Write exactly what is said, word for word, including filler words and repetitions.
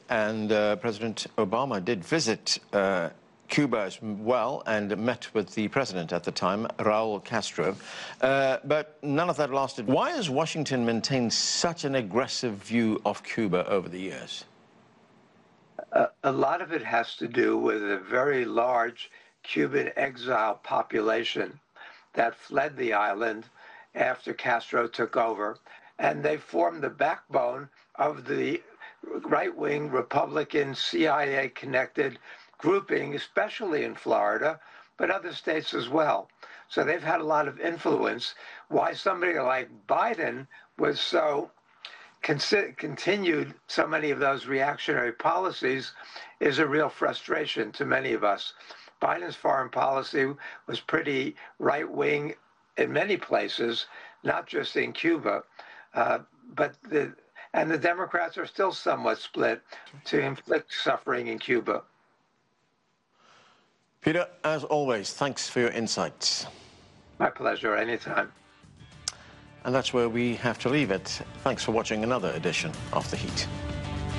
and uh, President Obama did visit uh, Cuba as well and met with the president at the time, Raul Castro. Uh, but none of that lasted. Why has Washington maintained such an aggressive view of Cuba over the years? Uh, a lot of it has to do with a very large Cuban exile population that fled the island after Castro took over, and they formed the backbone of the right-wing Republican C I A-connected grouping, especially in Florida, but other states as well. So they've had a lot of influence. Why somebody like Biden was so continued so many of those reactionary policies is a real frustration to many of us. Biden's foreign policy was pretty right-wing in many places, not just in Cuba, uh, but the and the Democrats are still somewhat split to inflict suffering in Cuba. Peter, as always, thanks for your insights. My pleasure, anytime. And that's where we have to leave it. Thanks for watching another edition of The Heat.